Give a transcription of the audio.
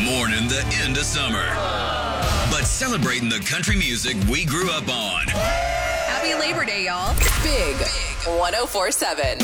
Mourning the end of summer, but celebrating the country music we grew up on. Happy Labor Day, y'all. Big 104.7.